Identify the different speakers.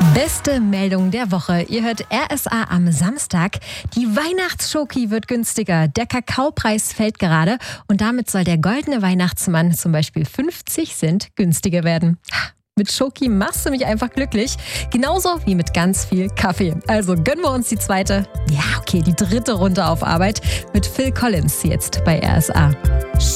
Speaker 1: Beste Meldung der Woche. Ihr hört RSA am Samstag. Die Weihnachtsschoki wird günstiger. Der Kakaopreis fällt gerade und damit soll der goldene Weihnachtsmann zum Beispiel 50 Cent günstiger werden. Mit Schoki machst du mich einfach glücklich. Genauso wie mit ganz viel Kaffee. Also gönnen wir uns die dritte Runde auf Arbeit mit Phil Collins jetzt bei RSA.